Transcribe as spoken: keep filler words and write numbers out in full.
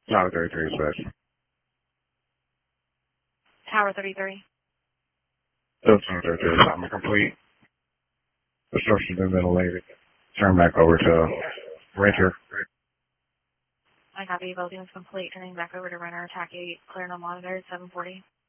Tower thirty-three, dispatch. Tower thirty-three. Still Tower thirty-three, assignment complete. The structure's been ventilated. Turn back over to renter. I copy. Building is complete. Turning back over to renter. Attack eight. Clear no monitor. seven forty.